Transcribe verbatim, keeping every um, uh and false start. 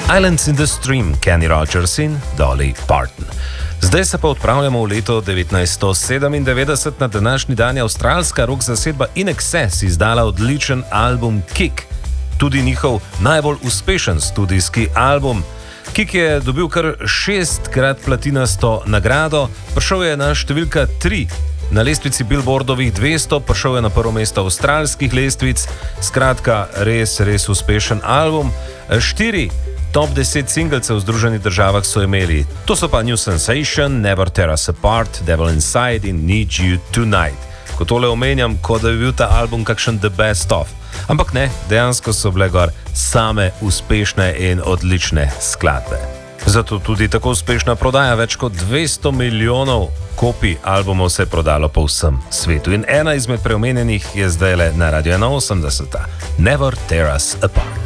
Islands in the Stream, Kenny Rogers in Dolly Parton. Zdaj se pa odpravljamo v leto devetnajststo sedemindevetdeset. Na današnji dan je avstralska rock zasedba In Excess izdala odličen album Kick, tudi njihov najbolj uspešen studijski album. Kick je dobil kar šestkrat platinasto nagrado, prišel je na številka tri na lestvici Billboardovih dvesto, prišel je na prvo mesto avstralskih lestvic, skratka res, res uspešen album. Štiri top deset singelcev v Združenih državah so imeli. To so pa New Sensation, Never Tear Us Apart, Devil Inside in Need You Tonight. Ko tole omenjam, kot da bi bil ta album kakšen the best of. Ampak ne, dejansko so bile gor same uspešne in odlične skladbe. Zato tudi tako uspešna prodaja, več kot dvesto milijonov kopij albumov se je prodalo po vsem svetu. In ena izmed preomenjenih je zdajle na Radio ena osemdeset. Never Tear Us Apart.